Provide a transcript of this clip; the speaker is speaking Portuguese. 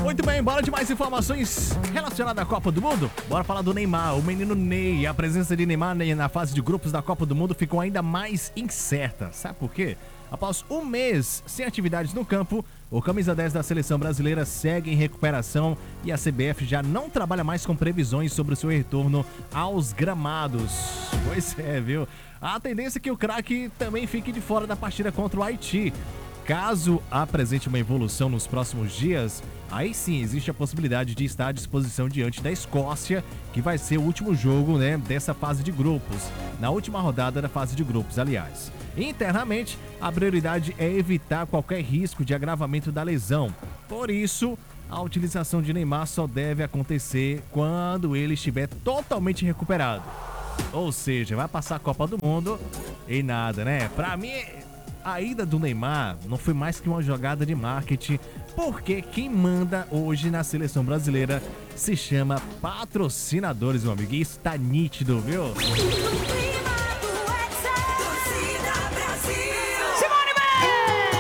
Muito bem, bora de mais informações relacionadas à Copa do Mundo? Bora falar do Neymar, o menino Ney. A presença de Neymar na fase de grupos da Copa do Mundo ficou ainda mais incerta. Sabe por quê? Após um mês sem atividades no campo, o camisa 10 da seleção brasileira segue em recuperação e a CBF já não trabalha mais com previsões sobre o seu retorno aos gramados. Pois é, viu? A tendência é que o craque também fique de fora da partida contra o Haiti. Caso apresente uma evolução nos próximos dias, aí sim existe a possibilidade de estar à disposição diante da Escócia, que vai ser o último jogo, dessa fase de grupos. Na última rodada da fase de grupos, aliás. Internamente, a prioridade é evitar qualquer risco de agravamento da lesão. Por isso, a utilização de Neymar só deve acontecer quando ele estiver totalmente recuperado. Ou seja, vai passar a Copa do Mundo e nada, né? Pra mim, a ida do Neymar não foi mais que uma jogada de marketing, porque quem manda hoje na seleção brasileira se chama patrocinadores, meu amigo. E isso tá nítido, viu?